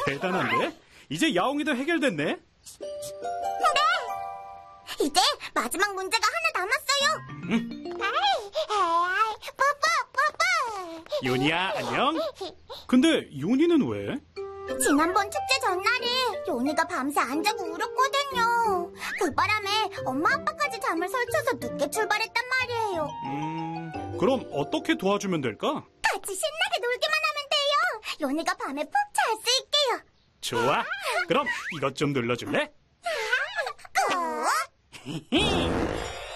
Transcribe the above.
대단한데? 이제 야옹이도 해결됐네? 네! 이제 마지막 문제가 하나 남았어요. 뽀뽀! 윤이야, 안녕? 근데 윤이는 왜? 지난번 축제 전날에 요니가 밤새 안 자고 울었거든요. 그 바람에 엄마 아빠까지 잠을 설쳐서 늦게 출발했단 말이에요. 그럼 어떻게 도와주면 될까? 같이 신나게 놀기만 하면 돼요. 요니가 밤에 푹 잘 수 있게요. 좋아. 그럼 이것 좀 눌러줄래?